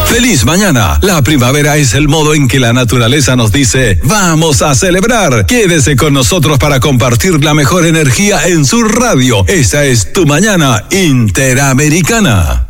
¡Feliz mañana! La primavera es el modo en que la naturaleza nos dice, ¡vamos a celebrar! Quédese con nosotros para compartir la mejor energía en su radio. Esta es Tu Mañana Interamericana.